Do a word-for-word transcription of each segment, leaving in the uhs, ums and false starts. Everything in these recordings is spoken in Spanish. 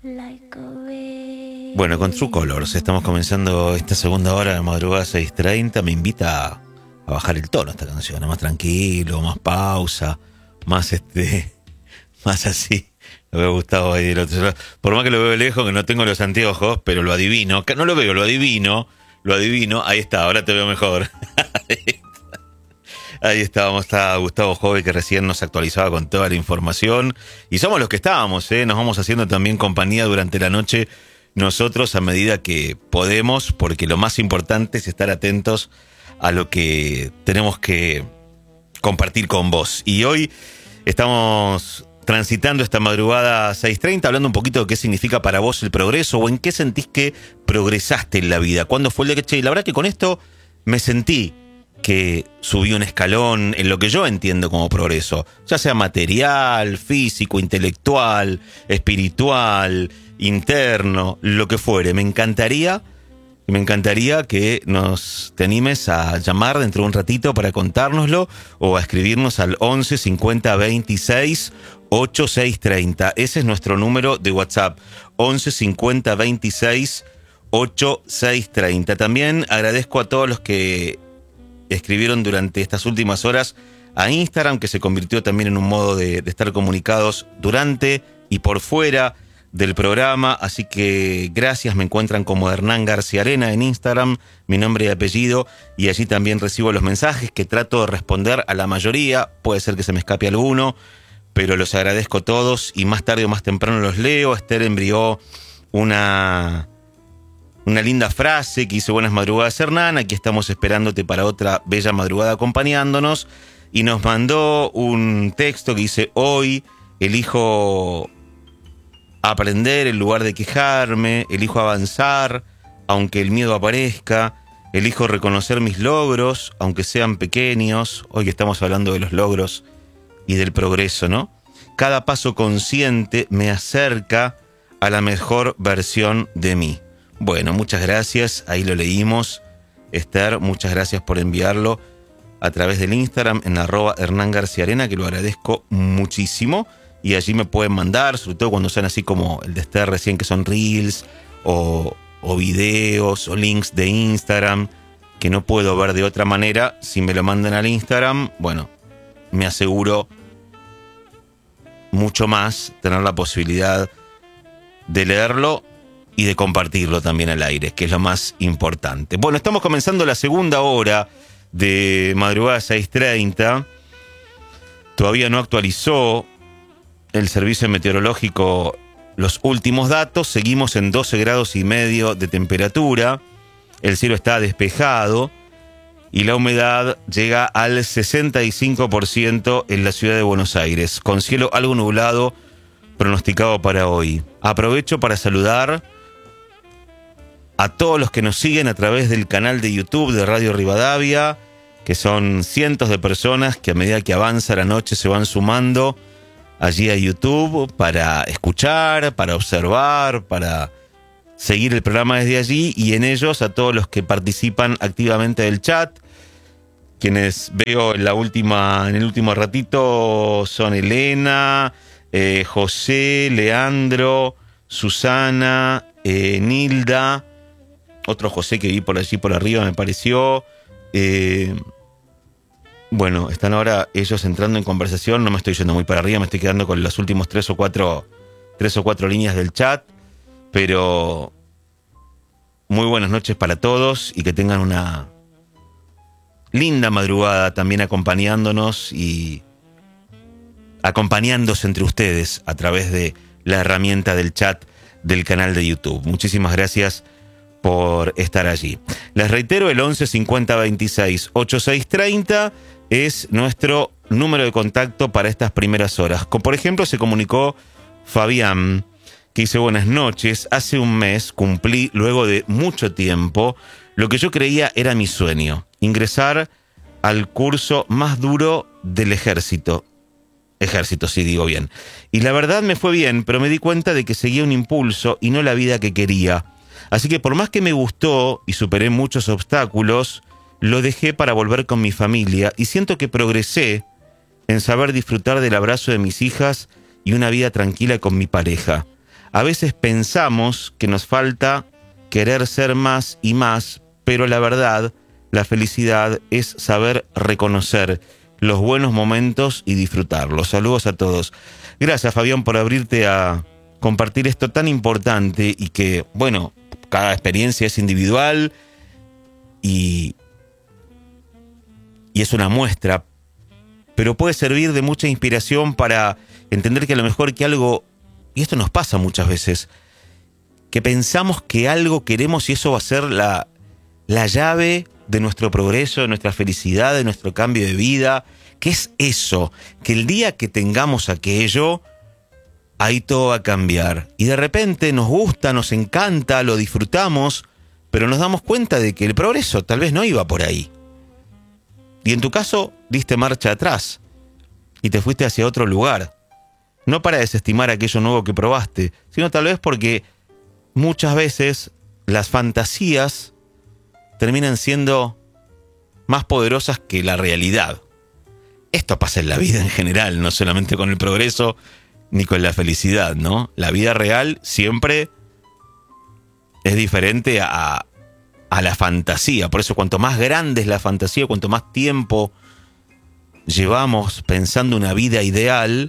Bueno, con True Colors estamos comenzando esta segunda hora de madrugada seis treinta. Me invita a, a bajar el tono esta canción, más tranquilo, más pausa, más este, más así. Lo veo Gustavo ahí del otro lado. Por más que lo veo lejos, que no tengo los anteojos, pero lo adivino. No lo veo, lo adivino, lo adivino. Ahí está, ahora te veo mejor. Ahí estábamos, está Gustavo Jove, que recién nos actualizaba con toda la información. Y somos los que estábamos, ¿eh? Nos vamos haciendo también compañía durante la noche nosotros a medida que podemos, porque lo más importante es estar atentos a lo que tenemos que compartir con vos. Y hoy estamos transitando esta madrugada seis treinta, hablando un poquito de qué significa para vos el progreso, o en qué sentís que progresaste en la vida. ¿Cuándo fue el de que, che, la verdad que con esto me sentí que subí un escalón en lo que yo entiendo como progreso, ya sea material, físico, intelectual, espiritual, interno, lo que fuere? Me encantaría, me encantaría que nos te animes a llamar dentro de un ratito para contárnoslo, o a escribirnos al once cincuenta veintiséis ochenta y seis treinta. Ese es nuestro número de WhatsApp, once cincuenta veintiséis ochenta y seis treinta. También agradezco a todos los que escribieron durante estas últimas horas a Instagram, que se convirtió también en un modo de, de estar comunicados durante y por fuera del programa. Así que gracias, me encuentran como Hernán García Arena en Instagram, mi nombre y apellido, y allí también recibo los mensajes, que trato de responder a la mayoría. Puede ser que se me escape alguno, pero los agradezco todos, y más tarde o más temprano los leo. Esther envió una... Una linda frase que dice: buenas madrugadas, Hernán, aquí estamos esperándote para otra bella madrugada acompañándonos. Y nos mandó un texto que dice: hoy elijo aprender en lugar de quejarme, elijo avanzar aunque el miedo aparezca, elijo reconocer mis logros aunque sean pequeños. Hoy que estamos hablando de los logros y del progreso, ¿no? Cada paso consciente me acerca a la mejor versión de mí. Bueno, muchas gracias, ahí lo leímos. Esther, muchas gracias por enviarlo a través del Instagram en arroba Hernán García Arena, que lo agradezco muchísimo. Y allí me pueden mandar, sobre todo cuando sean así como el de Esther recién, que son reels o, o videos o links de Instagram que no puedo ver de otra manera. Si me lo mandan al Instagram, bueno, me aseguro mucho más tener la posibilidad de leerlo y de compartirlo también al aire, que es lo más importante. Bueno, estamos comenzando la segunda hora de madrugada seis treinta. Todavía no actualizó el servicio meteorológico los últimos datos. Seguimos en doce grados y medio de temperatura. El cielo está despejado y la humedad llega al sesenta y cinco por ciento en la ciudad de Buenos Aires, con cielo algo nublado pronosticado para hoy. Aprovecho para saludar a todos los que nos siguen a través del canal de YouTube de Radio Rivadavia, que son cientos de personas que a medida que avanza la noche se van sumando allí a YouTube para escuchar, para observar, para seguir el programa desde allí, y en ellos a todos los que participan activamente del chat. Quienes veo en la última, en el último ratito son Elena, eh, José, Leandro, Susana, eh, Nilda, otro José que vi por allí por arriba me pareció. Eh, bueno, están ahora ellos entrando en conversación. No me estoy yendo muy para arriba, me estoy quedando con los últimos tres o cuatro, tres o cuatro líneas del chat. Pero muy buenas noches para todos y que tengan una linda madrugada también acompañándonos y acompañándose entre ustedes a través de la herramienta del chat del canal de YouTube. Muchísimas gracias por estar allí. Les reitero, el once cincuenta veintiséis ochenta y seis treinta es nuestro número de contacto para estas primeras horas. Como por ejemplo se comunicó Fabián, que dice: buenas noches, hace un mes cumplí, luego de mucho tiempo, lo que yo creía era mi sueño, ingresar al curso más duro del ejército. Ejército, sí digo bien. Y la verdad me fue bien, pero me di cuenta de que seguía un impulso y no la vida que quería. Así que por más que me gustó y superé muchos obstáculos, lo dejé para volver con mi familia y siento que progresé en saber disfrutar del abrazo de mis hijas y una vida tranquila con mi pareja. A veces pensamos que nos falta querer ser más y más, pero la verdad, la felicidad es saber reconocer los buenos momentos y disfrutarlos. Saludos a todos. Gracias, Fabián, por abrirte a compartir esto tan importante y que, bueno, cada experiencia es individual y, y es una muestra, pero puede servir de mucha inspiración para entender que a lo mejor que algo, y esto nos pasa muchas veces, que pensamos que algo queremos y eso va a ser la, la llave de nuestro progreso, de nuestra felicidad, de nuestro cambio de vida. ¿Qué es eso? Que el día que tengamos aquello, ahí todo va a cambiar. Y de repente nos gusta, nos encanta, lo disfrutamos, pero nos damos cuenta de que el progreso tal vez no iba por ahí. Y en tu caso, diste marcha atrás y te fuiste hacia otro lugar. No para desestimar aquello nuevo que probaste, sino tal vez porque muchas veces las fantasías terminan siendo más poderosas que la realidad. Esto pasa en la vida en general, no solamente con el progreso ni con la felicidad, ¿no? La vida real siempre es diferente a, a la fantasía. Por eso, cuanto más grande es la fantasía, cuanto más tiempo llevamos pensando una vida ideal,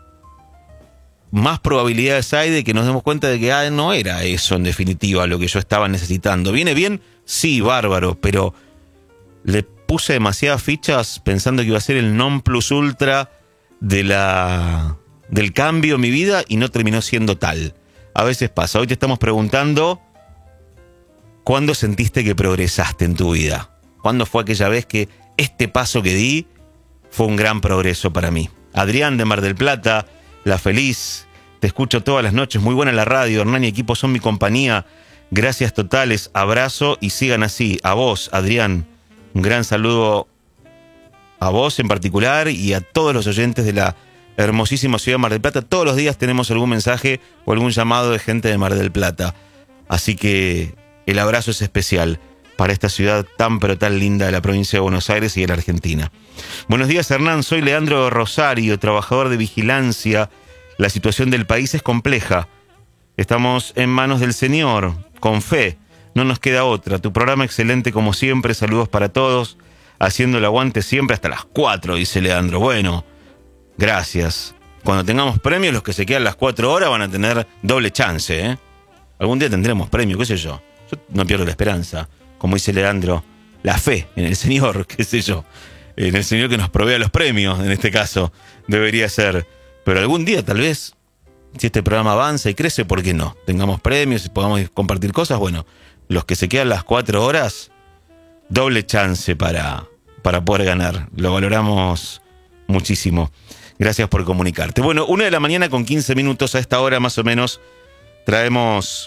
más probabilidades hay de que nos demos cuenta de que ah, no era eso en definitiva lo que yo estaba necesitando. ¿Viene bien? Sí, bárbaro, pero le puse demasiadas fichas pensando que iba a ser el non plus ultra de la, del cambio en mi vida y no terminó siendo tal. A veces pasa. Hoy te estamos preguntando ¿cuándo sentiste que progresaste en tu vida? ¿Cuándo fue aquella vez que este paso que di fue un gran progreso para mí? Adrián de Mar del Plata, La Feliz, te escucho todas las noches, muy buena la radio, Hernán y equipo son mi compañía, gracias totales, abrazo y sigan así. A vos, Adrián, un gran saludo a vos en particular y a todos los oyentes de la hermosísima ciudad de Mar del Plata. Todos los días tenemos algún mensaje o algún llamado de gente de Mar del Plata, así que el abrazo es especial para esta ciudad tan pero tan linda de la provincia de Buenos Aires y de la Argentina. Buenos días, Hernán, soy Leandro Rosario, trabajador de vigilancia. La situación del país es compleja. Estamos en manos del Señor, con fe. No nos queda otra. Tu programa excelente como siempre. Saludos para todos. Haciendo el aguante siempre hasta las cuatro, dice Leandro. Bueno, gracias. Cuando tengamos premios, los que se quedan las cuatro horas van a tener doble chance, ¿eh? Algún día tendremos premio, qué sé yo. Yo no pierdo la esperanza. Como dice Leandro, la fe en el Señor, qué sé yo. En el Señor que nos provea los premios, en este caso, debería ser. Pero algún día, tal vez, si este programa avanza y crece, ¿por qué no? Tengamos premios y podamos compartir cosas. Bueno, los que se quedan las cuatro horas, doble chance para, para poder ganar. Lo valoramos muchísimo. Gracias por comunicarte. Bueno, una de la mañana con quince minutos, a esta hora más o menos, traemos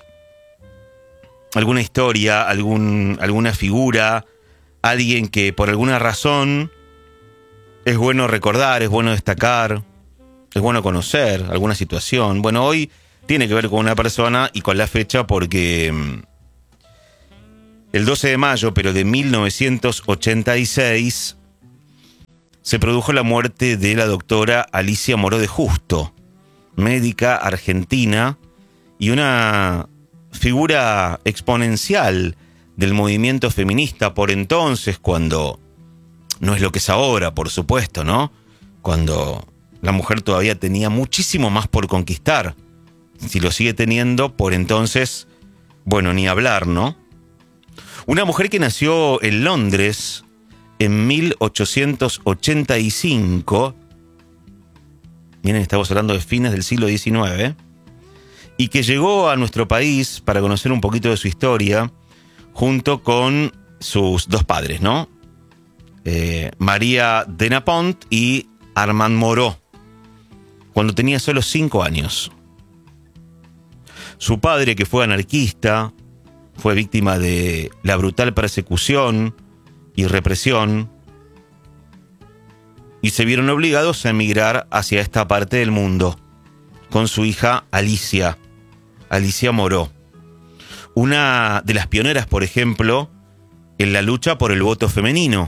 alguna historia, algún, alguna figura, alguien que por alguna razón es bueno recordar, es bueno destacar, es bueno conocer alguna situación. Bueno, hoy tiene que ver con una persona y con la fecha porque el doce de mayo, pero de mil novecientos ochenta y seis, se produjo la muerte de la doctora Alicia Moró de Justo, médica argentina y una figura exponencial del movimiento feminista por entonces, cuando no es lo que es ahora, por supuesto, ¿no? Cuando la mujer todavía tenía muchísimo más por conquistar. Si lo sigue teniendo, por entonces, bueno, ni hablar, ¿no? Una mujer que nació en Londres en mil ochocientos ochenta y cinco. Miren, estamos hablando de fines del siglo diecinueve. Y que llegó a nuestro país para conocer un poquito de su historia, junto con sus dos padres, ¿no? Eh, María de Napont y Armand Moró, cuando tenía solo cinco años. Su padre, que fue anarquista, fue víctima de la brutal persecución y represión, y se vieron obligados a emigrar hacia esta parte del mundo, con su hija Alicia, Alicia Moró. Una de las pioneras, por ejemplo, en la lucha por el voto femenino.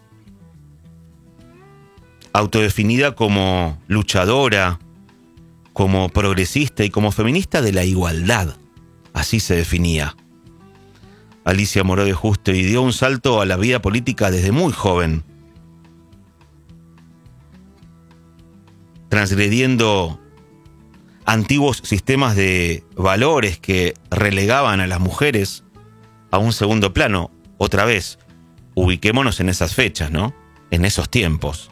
Autodefinida como luchadora, como progresista y como feminista de la igualdad. Así se definía Alicia Moreau de Justo, y dio un salto a la vida política desde muy joven, transgrediendo antiguos sistemas de valores que relegaban a las mujeres a un segundo plano. Otra vez, ubiquémonos en esas fechas, ¿no? En esos tiempos.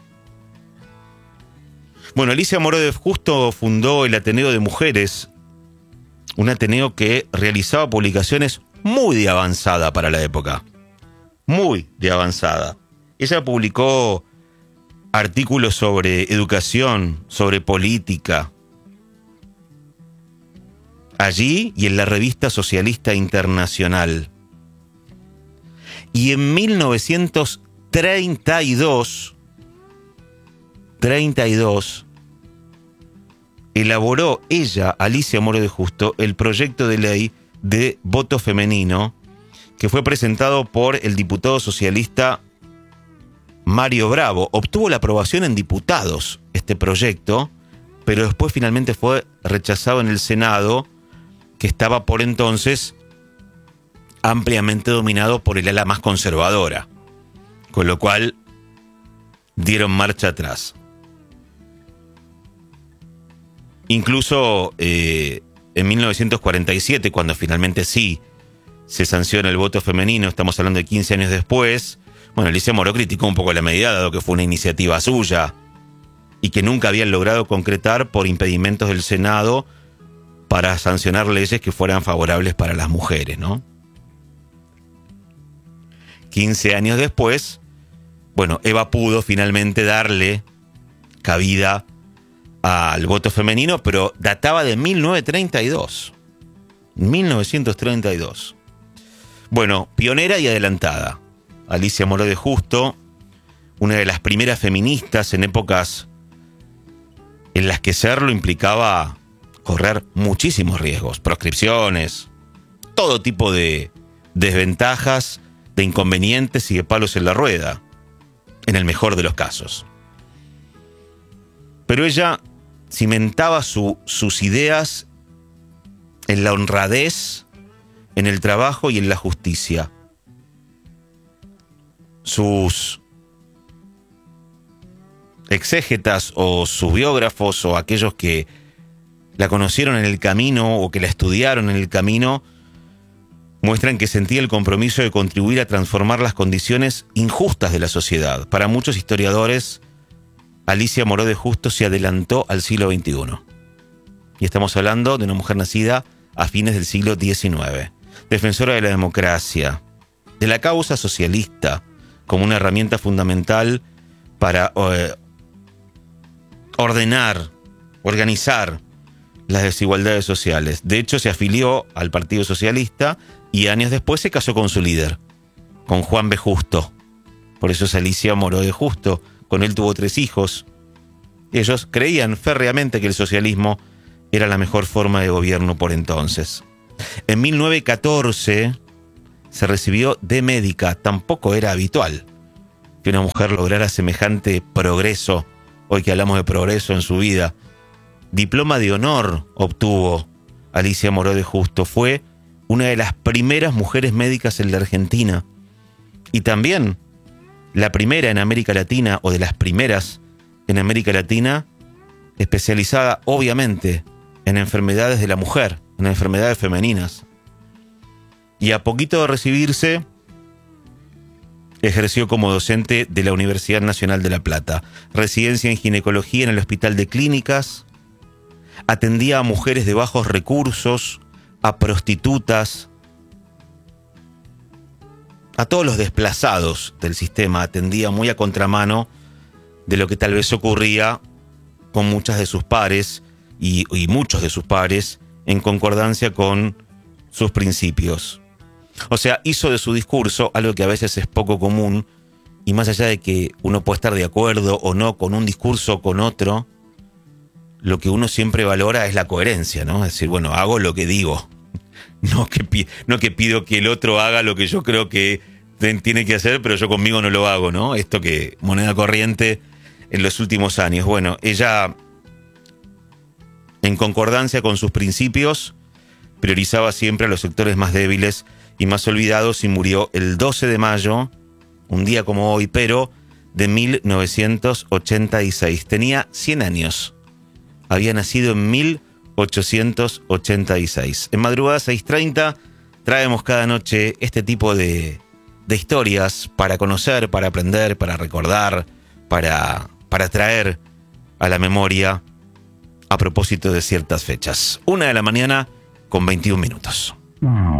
Bueno, Alicia Moreau de Justo fundó el Ateneo de Mujeres, un Ateneo que realizaba publicaciones muy de avanzada para la época. Muy de avanzada. Ella publicó artículos sobre educación, sobre política, allí y en la Revista Socialista Internacional. Y en mil novecientos treinta y dos, treinta y dos, elaboró ella, Alicia Moreau de Justo, el proyecto de ley de voto femenino, que fue presentado por el diputado socialista Mario Bravo. Obtuvo la aprobación en diputados este proyecto, pero después finalmente fue rechazado en el Senado, que estaba por entonces ampliamente dominado por el ala más conservadora, con lo cual dieron marcha atrás. Incluso eh, en mil novecientos cuarenta y siete, cuando finalmente sí se sanciona el voto femenino, estamos hablando de quince años después, bueno, Alicia Moreau criticó un poco la medida, dado que fue una iniciativa suya y que nunca habían logrado concretar por impedimentos del Senado para sancionar leyes que fueran favorables para las mujeres, ¿no? quince años después, bueno, Eva pudo finalmente darle cabida al voto femenino, pero databa de mil novecientos treinta y dos. mil novecientos treinta y dos. Bueno, pionera y adelantada. Alicia Moreau de Justo, una de las primeras feministas en épocas en las que serlo implicaba correr muchísimos riesgos, proscripciones, todo tipo de desventajas, de inconvenientes y de palos en la rueda, en el mejor de los casos. Pero ella cimentaba su, sus ideas en la honradez, en el trabajo y en la justicia. Sus exégetas o sus biógrafos o aquellos que la conocieron en el camino o que la estudiaron en el camino muestran que sentía el compromiso de contribuir a transformar las condiciones injustas de la sociedad. Para muchos historiadores, Alicia Moreau de Justo se adelantó al siglo veintiuno. Y estamos hablando de una mujer nacida a fines del siglo diecinueve. Defensora de la democracia, de la causa socialista, como una herramienta fundamental para eh, ordenar, organizar las desigualdades sociales. De hecho, se afilió al Partido Socialista y años después se casó con su líder, con Juan B. Justo. Por eso es Alicia Moreau de Justo. Con él tuvo tres hijos. Ellos creían férreamente que el socialismo era la mejor forma de gobierno por entonces. En mil novecientos catorce se recibió de médica. Tampoco era habitual que una mujer lograra semejante progreso, hoy que hablamos de progreso en su vida. Diploma de honor obtuvo Alicia Moreau de Justo. Fue una de las primeras mujeres médicas en la Argentina y también la primera en América Latina, o de las primeras en América Latina, especializada obviamente en enfermedades de la mujer, en enfermedades femeninas. Y a poquito de recibirse, ejerció como docente de la Universidad Nacional de La Plata, residencia en ginecología en el Hospital de Clínicas, atendía a mujeres de bajos recursos, a prostitutas, a todos los desplazados del sistema. Atendía muy a contramano de lo que tal vez ocurría con muchas de sus pares y, y muchos de sus pares en concordancia con sus principios. O sea, hizo de su discurso algo que a veces es poco común, y más allá de que uno puede estar de acuerdo o no con un discurso o con otro, lo que uno siempre valora es la coherencia, ¿no? Es decir, bueno, hago lo que digo. No que, no que pido que el otro haga lo que yo creo que tiene que hacer, pero yo conmigo no lo hago, ¿no? Esto que moneda corriente en los últimos años. Bueno, ella En concordancia con sus principios, priorizaba siempre a los sectores más débiles y más olvidados y murió el doce de mayo, un día como hoy, pero de mil novecientos ochenta y seis. Tenía cien años. Había nacido en mil ochocientos ochenta y seis. En Madrugada seis treinta traemos cada noche este tipo de, de historias para conocer, para aprender, para recordar, para, para traer a la memoria a propósito de ciertas fechas. Una de la mañana con veintiún minutos.